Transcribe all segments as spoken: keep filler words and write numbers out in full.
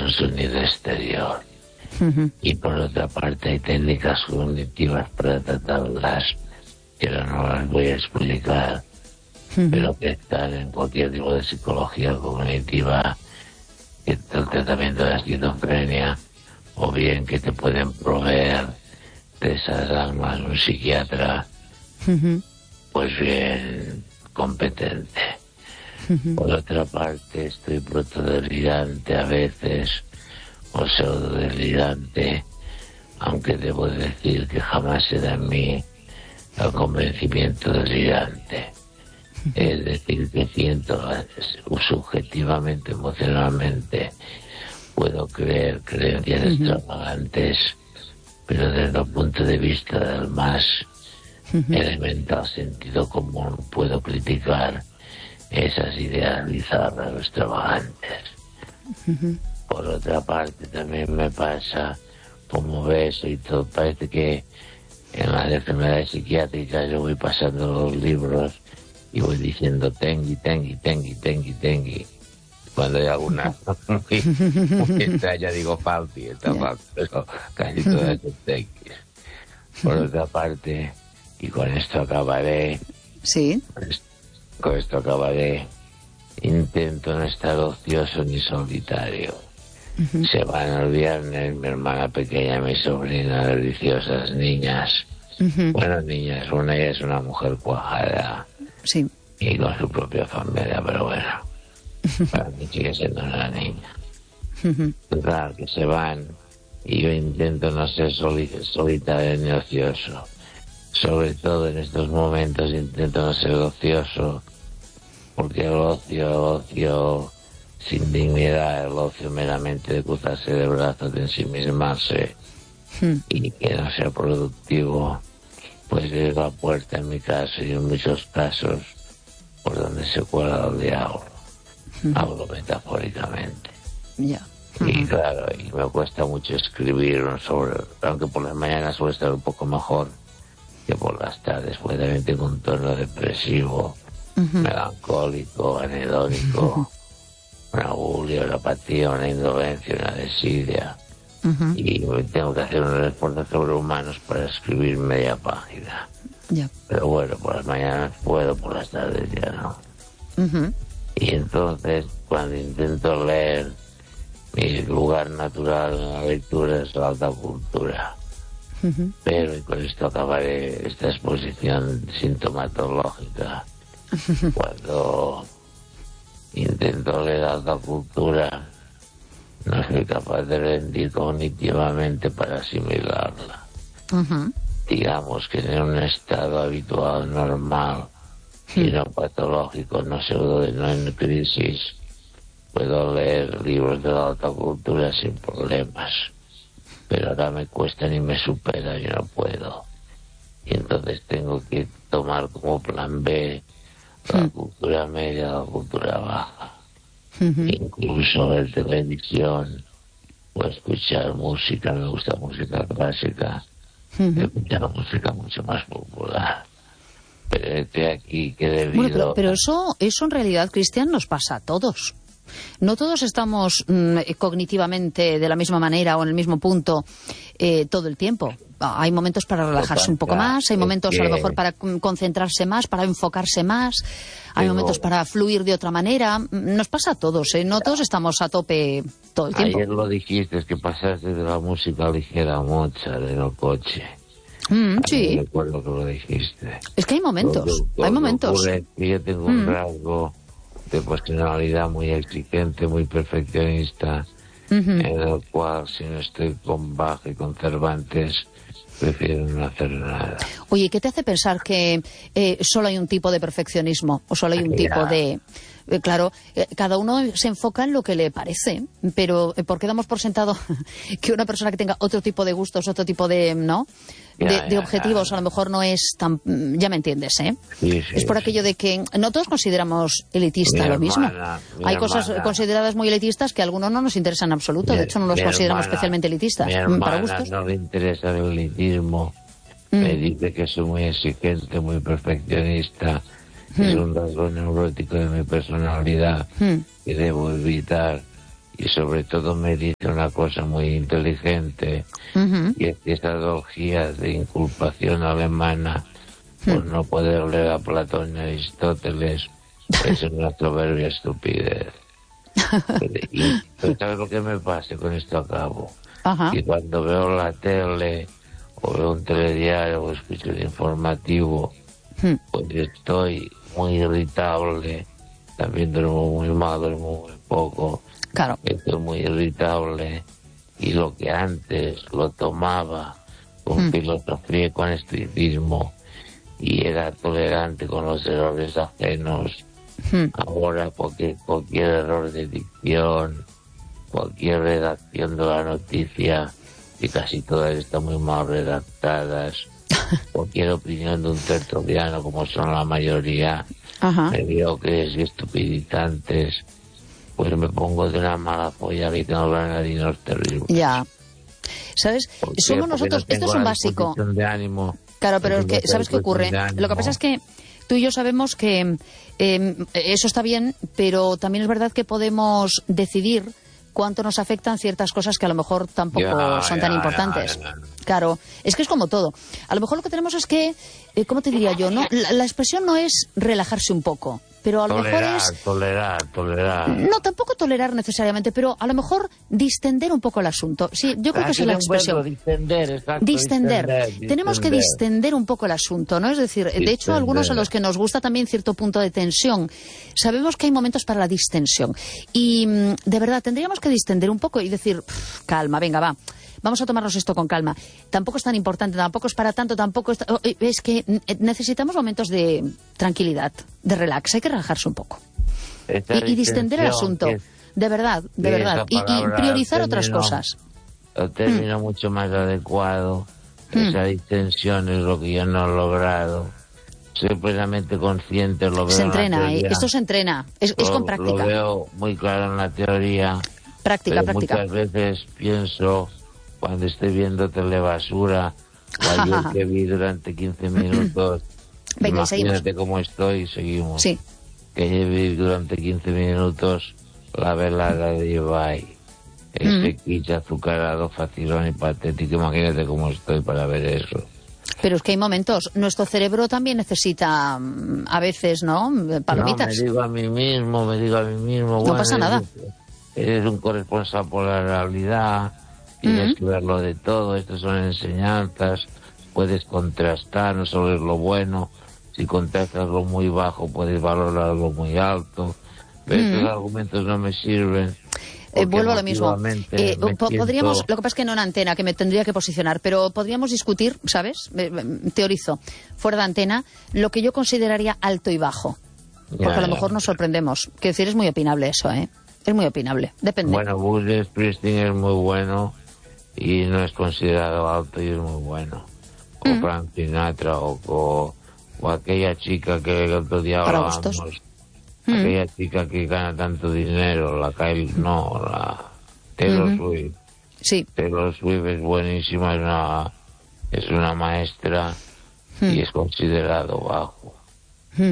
un sonido exterior. Uh-huh. Y por otra parte hay técnicas cognitivas para tratarlas, que ahora no las voy a explicar, uh-huh. pero que están en cualquier tipo de psicología cognitiva, que el tratamiento de la esquizofrenia, o bien que te pueden proveer de esas almas un psiquiatra, uh-huh. pues bien competente. Uh-huh. Por otra parte, estoy protodelirante a veces, o pseudodelirante, aunque debo decir que jamás será en mí el convencimiento delirante. Uh-huh. Es decir, que siento subjetivamente, emocionalmente, puedo creer creencias uh-huh. extravagantes, pero desde el punto de vista del más uh-huh. elemental sentido común puedo criticar esas ideas bizarras o extravagantes. Uh-huh. Por otra parte, también me pasa, como ves, y todo, parece que en las enfermedades psiquiátricas yo voy pasando los libros y voy diciendo tengui, tengui, tengui, tengui, tengui. Cuando hay alguna muy, muy extraña digo falti, está falti, pero casi todas son tenguis. Por otra parte, y con esto acabaré, sí. Con esto acabaré. Intento no estar ocioso ni solitario. Uh-huh. Se van el viernes mi hermana pequeña, mi sobrina, deliciosas niñas. Uh-huh. Bueno, niñas, una ella es una mujer cuajada. Sí. Y con su propia familia, pero bueno, uh-huh. para mí sigue siendo una niña. Uh-huh. Claro, que se van y yo intento no ser soli- solitario ni ocioso. Sobre todo en estos momentos intento no ser ocioso, porque el ocio, el ocio sin dignidad, el ocio meramente de cruzarse de brazos, de ensimismarse hmm. y que no sea productivo, pues es la puerta en mi caso y en muchos casos por donde se cuela el diablo. Hmm. Hablo metafóricamente. Yeah. Y uh-huh. claro, y me cuesta mucho escribir sobre, aunque por las mañanas suele estar un poco mejor que por las tardes, porque también tengo un tono depresivo, uh-huh. melancólico, anedónico, uh-huh. una bulia, una apatía, una indolencia, una desidia. Uh-huh. Y tengo que hacer unos esfuerzos sobrehumanos para escribir media página. Yeah. Pero bueno, por las mañanas puedo, por las tardes ya no. Uh-huh. Y entonces, cuando intento leer, mi lugar natural en la lectura es la alta cultura. Uh-huh. Pero, y con esto acabaré esta exposición sintomatológica, uh-huh. cuando intento leer alta cultura, no soy capaz de rendir cognitivamente para asimilarla. Uh-huh. Digamos que en un estado habitual, normal, uh-huh. y no patológico, no pseudo, no en crisis, puedo leer libros de la alta cultura sin problemas. Pero ahora me cuesta y me supera y no puedo. Y entonces tengo que tomar como plan B la mm. cultura media, la cultura baja. Mm-hmm. Incluso ver televisión o escuchar música, me gusta música clásica, mm-hmm. escuchar música mucho más popular. Pero estoy aquí que debido... Bueno, pero, pero eso, eso en realidad, Cristian, nos pasa a todos. No todos estamos mmm, cognitivamente de la misma manera o en el mismo punto eh, todo el tiempo. Hay momentos para relajarse un poco más, hay momentos a lo mejor para concentrarse más, para enfocarse más, hay momentos para fluir de otra manera. Nos pasa a todos, ¿eh? No todos estamos a tope todo el tiempo. Ayer lo dijiste, es que pasaste de la música ligera a Mozart en el coche. Mm, sí. Recuerdo que lo dijiste. Es que hay momentos, lo, lo, hay momentos. Que yo tengo un mm. rasgo de personalidad muy exigente, muy perfeccionista, uh-huh. en el cual si no estoy con Bach y con Cervantes, prefiero no hacer nada. Oye, ¿qué te hace pensar que eh, solo hay un tipo de perfeccionismo o solo hay un ya. tipo de... Eh, claro, eh, cada uno se enfoca en lo que le parece, pero eh, ¿por qué damos por sentado que una persona que tenga otro tipo de gustos, otro tipo de... ¿no? De, ya, ya, de objetivos, ya. a lo mejor no es tan... Ya me entiendes, ¿eh? Sí, sí, es por aquello sí. de que no todos consideramos elitista mi lo mismo. Hermana, Hay hermana, cosas consideradas muy elitistas que a algunos no nos interesan en absoluto. Mi, de hecho, no los consideramos hermana, especialmente elitistas. Mi hermana para gustos. no le interesa el elitismo. Mm. Me dice que soy muy exigente, muy perfeccionista. Mm. Es un rasgo neurótico de mi personalidad mm. que debo evitar. y sobre todo me dice una cosa muy inteligente, Uh-huh. y es que esas orgías de inculpación alemana por no poder leer a Platón y Aristóteles es una soberbia estupidez. Y pues, ¿sabes lo que me pasa? Con esto acabo. Ajá. Y cuando veo la tele o veo un telediario o escucho el informativo, Hmm. pues estoy muy irritable. También duermo muy mal, duermo muy poco. Claro. Estoy muy irritable. Y lo que antes lo tomaba con Hmm. filosofía y con estoicismo y era tolerante con los errores ajenos, Hmm. ahora porque cualquier error de dicción, cualquier redacción de la noticia, y casi todas están muy mal redactadas, cualquier opinión de un tertuliano, como son la mayoría, Ajá. mediocres y estupidizantes, pues me pongo de una mala polla y tengo los narinos terribles. Ya. ¿Sabes? ¿Por qué? Somos Porque nosotros, no tengo esto es un la básico. disposición de ánimo. Claro, pero No es tengo que, la ¿sabes qué ocurre? disposición de Lo que pasa ánimo. es que tú y yo sabemos que eh, eso está bien, pero también es verdad que podemos decidir cuánto nos afectan ciertas cosas que a lo mejor tampoco Ya, son ya, tan ya, importantes. ya. Claro, es que es como todo. A lo mejor lo que tenemos es que, eh, ¿cómo te diría yo? no la, la expresión no es relajarse un poco, pero a lo Tolerar, mejor es... tolerar, tolerar. No, tampoco tolerar necesariamente, pero a lo mejor distender un poco el asunto. Sí, yo creo que esa es la Aquí un verbo, expresión. distender, exacto, Distender. distender, Tenemos que distender. distender un poco el asunto, ¿no? Es decir, de hecho, Distender. algunos a los que nos gusta también cierto punto de tensión, sabemos que hay momentos para la distensión. Y mm, de verdad, tendríamos que distender un poco y decir, "Pff, calma, venga, va. Vamos a tomarnos esto con calma. Tampoco es tan importante, tampoco es para tanto, tampoco es... oh, Es que mm, necesitamos momentos de tranquilidad, de relax. Hay que relajarse un poco. Esta Y, y distender el distensión asunto. que es- De verdad, de que verdad. esa Y, y palabra, priorizar el otras término- cosas. El término mucho más adecuado, Mm. esa distensión es lo que yo no he logrado. Soy plenamente consciente, lo veo Se en la entrena, ¿eh? teoría. Esto se entrena. Es, es Lo- con práctica. Lo veo muy claro en la teoría. Práctica, pero práctica. muchas veces pienso, cuando estoy viendo telebasura, o ayer que vi durante quince minutos, Venga, y seguimos. imagínate cómo estoy y seguimos. Sí. Que ayer vi durante quince minutos la velada de Ibai. Ese Mm. quiche azucarado, facilón y patético. Imagínate cómo estoy para ver eso. Pero es que hay momentos. Nuestro cerebro también necesita, mm, a veces, ¿no? Palomitas. No, me digo a mí mismo, me digo a mí mismo. No pasa eres- nada. Eres un corresponsal por la realidad, tienes Mm. que verlo de todo, estas son enseñanzas, puedes contrastar, no solo es lo bueno, si contrastas lo muy bajo puedes valorar lo muy alto, pero Mm. estos argumentos no me sirven. Eh, porque vuelvo a lo mismo. emotivamente Eh, me po- siento- podríamos, lo que pasa es que no en antena, que me tendría que posicionar, pero podríamos discutir, ¿sabes? Eh, eh, Teorizo, fuera de antena, lo que yo consideraría alto y bajo. Porque Ya, a lo ya. mejor nos sorprendemos. Quiero decir, es muy opinable eso, ¿eh? Es muy opinable. Depende. Bueno, Bruce Springsteen es muy bueno y no es considerado alto y es muy bueno. O Mm. Frank Sinatra o, o, o aquella chica que el otro día Para hablábamos. gustos. Mm. Aquella chica que gana tanto dinero, la Kylie, no, la Taylor Ujú. Swift. Sí. Taylor Swift es buenísima, es una, es una maestra Mm. y es considerado bajo. Mm.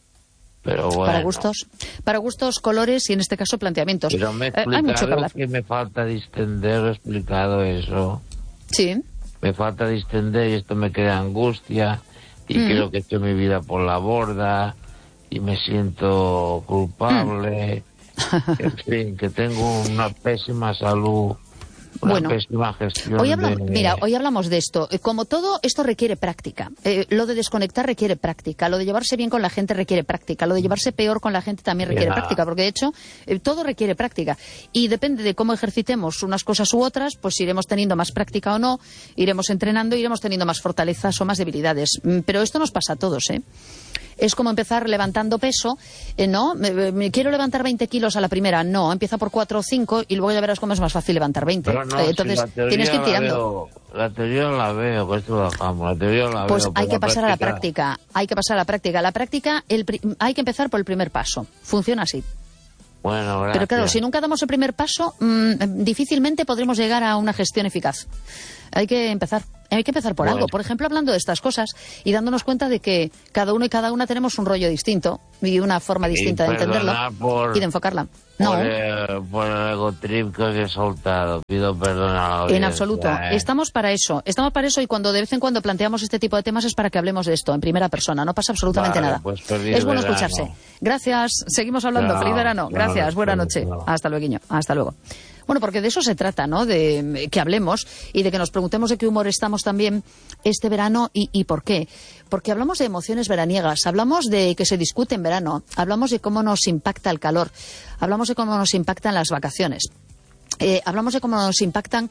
Pero bueno. Para gustos. Para gustos, colores y en este caso planteamientos. Pero me he Eh, hay mucho que explicado hablar. que me falta distender, he explicado eso. Sí. Me falta distender y esto me crea angustia y Mm. creo que echo mi vida por la borda y me siento culpable. En fin, que tengo una pésima salud, una Bueno, pésima gestión Hoy hablamos, de... mira, hoy hablamos de esto. Eh, Como todo, esto requiere práctica. Eh, lo de desconectar requiere práctica. Lo de llevarse bien con la gente requiere práctica. Lo de llevarse peor con la gente también requiere Ya. práctica. Porque, de hecho, eh, todo requiere práctica. Y depende de cómo ejercitemos unas cosas u otras, pues iremos teniendo más práctica o no, iremos entrenando, iremos teniendo más fortalezas o más debilidades. Mm, Pero esto nos pasa a todos, ¿eh? Es como empezar levantando peso, eh, ¿no? Me, me quiero levantar veinte kilos a la primera. No, empieza por cuatro o cinco y luego ya verás cómo es más fácil levantar veinte. Pero no, Eh, si entonces, la teoría tienes que ir la tirando. veo- la teoría la veo, pues esto lo dejamos, la teoría la Pues veo. hay pero que pasar a la práctica, hay que pasar a la práctica. La práctica, el pri- hay que empezar por el primer paso. Funciona así. Bueno, gracias. Pero claro, si nunca damos el primer paso, mmm, difícilmente podremos llegar a una gestión eficaz. Hay que empezar. Hay que empezar por Bueno. algo. Por ejemplo, hablando de estas cosas y dándonos cuenta de que cada uno y cada una tenemos un rollo distinto y una forma distinta Y de entenderlo perdonad por- y de enfocarla. No, Por, eh, por el ego trip que os he soltado. Pido perdón a la en audiencia, absoluto. ¿eh? Estamos para eso. Estamos para eso y cuando de vez en cuando planteamos este tipo de temas es para que hablemos de esto en primera persona. No pasa absolutamente Vale, nada. pues feliz es bueno verano. escucharse. Gracias. Seguimos hablando. Chao, Feliz verano. chao, Gracias. Buena chao, noche. chao. Hasta luego. Hasta luego. Bueno, porque de eso se trata, ¿no? De que hablemos y de que nos preguntemos de qué humor estamos también este verano y, y por qué. Porque hablamos de emociones veraniegas, hablamos de que se discute en verano, hablamos de cómo nos impacta el calor, hablamos de cómo nos impactan las vacaciones, eh, hablamos de cómo nos impactan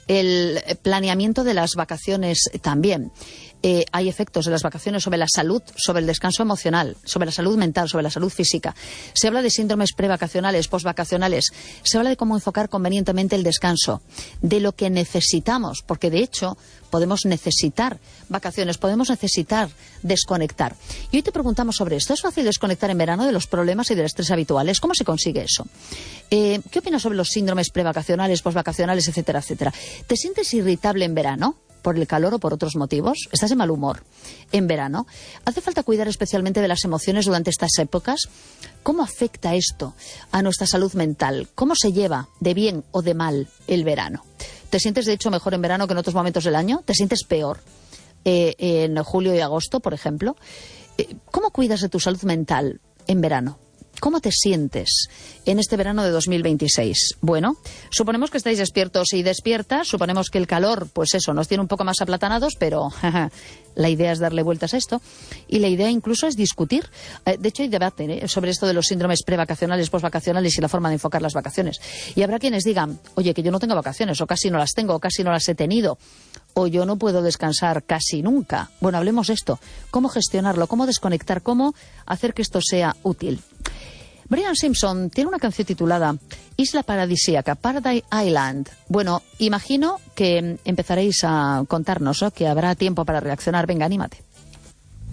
el planeamiento de las vacaciones también. Eh, hay efectos de las vacaciones sobre la salud, sobre el descanso emocional, sobre la salud mental, sobre la salud física. Se habla de síndromes prevacacionales, posvacacionales. Se habla de cómo enfocar convenientemente el descanso, de lo que necesitamos, porque de hecho podemos necesitar vacaciones, podemos necesitar desconectar. Y hoy te preguntamos sobre esto. ¿Es fácil desconectar en verano de los problemas y del estrés habituales? ¿Cómo se consigue eso? Eh, ¿Qué opinas sobre los síndromes prevacacionales, posvacacionales, etcétera, etcétera? ¿Te sientes irritable en verano? ¿Por el calor o por otros motivos? ¿Estás de mal humor en verano? ¿Hace falta cuidar especialmente de las emociones durante estas épocas? ¿Cómo afecta esto a nuestra salud mental? ¿Cómo se lleva de bien o de mal el verano? ¿Te sientes de hecho mejor en verano que en otros momentos del año? ¿Te sientes peor eh, en julio y agosto, por ejemplo? Eh, ¿Cómo cuidas de tu salud mental en verano? ¿Cómo te sientes en este verano de dos mil veintiséis? Bueno, suponemos que estáis despiertos y despiertas, suponemos que el calor, pues eso, nos tiene un poco más aplatanados, pero jaja, la idea es darle vueltas a esto y la idea incluso es discutir. Eh, de hecho, hay debate ¿eh? sobre esto de los síndromes prevacacionales, posvacacionales y la forma de enfocar las vacaciones. Y habrá quienes digan, oye, que yo no tengo vacaciones, o casi no las tengo, o casi no las he tenido, o yo no puedo descansar casi nunca. Bueno, hablemos de esto. ¿Cómo gestionarlo? ¿Cómo desconectar? ¿Cómo hacer que esto sea útil? Brian Simpson tiene una canción titulada Isla Paradisíaca, Paradise Island. Bueno, imagino que empezaréis a contarnos, ¿no? Que habrá tiempo para reaccionar. Venga, anímate.